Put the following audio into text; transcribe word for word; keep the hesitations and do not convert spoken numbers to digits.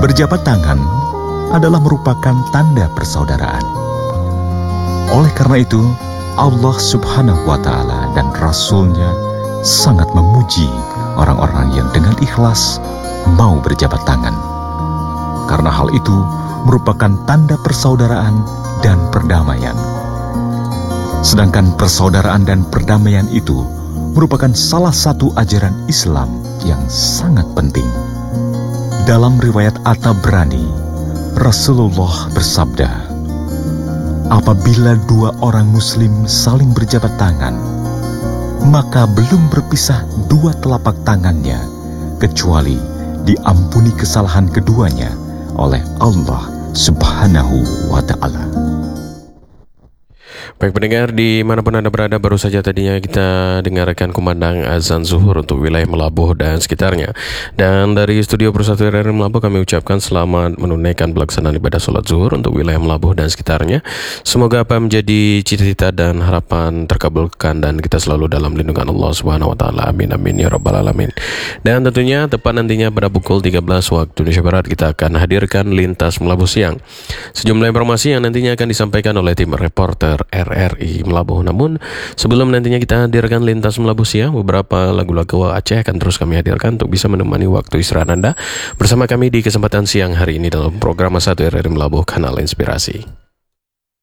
Berjabat tangan adalah merupakan tanda persaudaraan. Oleh karena itu, Allah Subhanahu wa Ta'ala dan Rasul-Nya sangat memuji orang-orang yang dengan ikhlas mau berjabat tangan. Karena hal itu merupakan tanda persaudaraan dan perdamaian. Sedangkan persaudaraan dan perdamaian itu merupakan salah satu ajaran Islam yang sangat penting. Dalam riwayat At-Tabrani, Rasulullah bersabda, apabila dua orang muslim saling berjabat tangan, maka belum berpisah dua telapak tangannya, kecuali diampuni kesalahan keduanya oleh Allah Subhanahu wa Ta'ala. Baik pendengar, dimanapun Anda berada, baru saja tadinya kita dengarkan kumandang azan zuhur untuk wilayah Melabuh dan sekitarnya. Dan dari studio Persatu R R Melabuh kami ucapkan selamat menunaikan pelaksanaan ibadah sholat zuhur untuk wilayah Melabuh dan sekitarnya. Semoga apa menjadi cita-cita dan harapan terkabulkan dan kita selalu dalam lindungan Allah Subhanahu wa Ta'ala. Amin amin ya rabbal alamin. Dan tentunya tepat nantinya pada pukul tiga belas waktu Indonesia Barat kita akan hadirkan Lintas Melabuh Siang. Sejumlah informasi yang nantinya akan disampaikan oleh tim reporter R R I Melabuh. Namun sebelum nantinya kita hadirkan Lintas Melabuh Siang, beberapa lagu-lagu Aceh akan terus kami hadirkan untuk bisa menemani waktu istirahat Anda bersama kami di kesempatan siang hari ini dalam program satu R R I Melabuh Kanal Inspirasi.